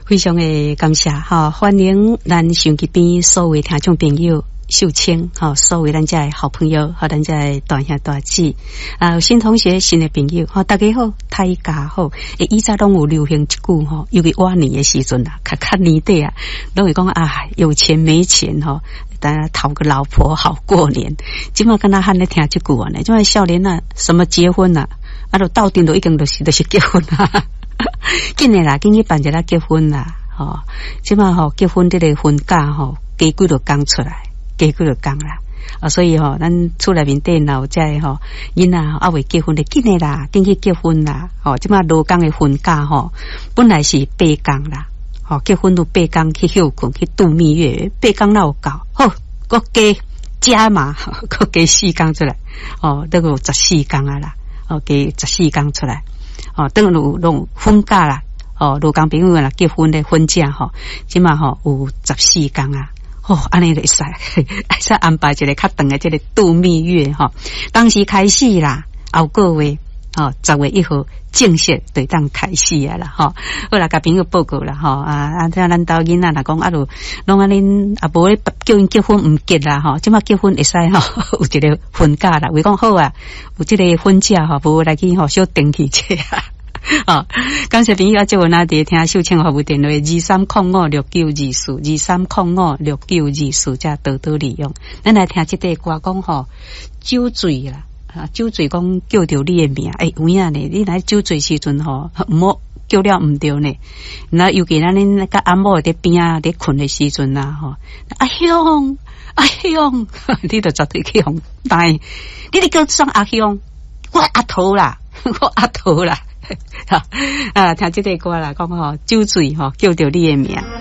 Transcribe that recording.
非常的感谢哈，欢迎咱手机边所有听众朋友秀清哈，所有咱家的好朋友和咱家的大兄大姐啊，新同学新的朋友哈，大家好，大家好。以前拢有流行一句哈，尤其晚年的时阵啊，较年底啊，拢会讲啊，有钱没钱哈，大家讨个老婆好过年。今麦跟他喊咧听这句话呢，今麦少年啊，什么结婚啊，啊，都到顶都已经就是结婚啊。今年啦，今日办一个结婚啦，吼，即马吼结婚这个婚假吼，加几就讲出来，加几就讲啦，啊，所以吼，咱厝内面电脑在吼，囡仔啊未结婚的今年啦，今去结婚啦，吼，即马罗工的婚假吼，本来是8天啦，吼，结婚都8天去休困去度蜜月，8天哪有够，好，搁加嘛，搁加4天出来，哦，都有14天啊啦，哦，加14天出来。哦，等于弄婚假啦，哦，罗工朋友啦结婚的婚假吼，即嘛吼有14天啊，哦，安尼就会使安排一个较长的这个度蜜月吼。当时开始啦，后个月哦10月1号正式对当开始啊啦吼。好啦，甲朋友报告啦吼啊，这咱兜囡仔若讲啊就拢安尼啊无咧叫因结婚唔结啦吼，即马结婚会使吼有一个婚假啦，为讲好啊，有这个婚假吼，无来去吼小登记者啊。哦，感谢朋友啊，接阮啊，伫听秀清服务电话2305692423056924，才多多利用。咱来听这个歌讲吼，酒醉啦，啊，酒醉讲叫着你的名，有影呢？你来酒醉时阵吼，唔好叫了唔对呢。那尤其咱恁甲阿某伫边啊，伫困的时阵啊，吼，阿香，你就绝对去互答应。你哋叫双阿香，我阿头啦，我阿头啦。啊，听这个歌啦，讲吼酒醉吼，叫着你的名。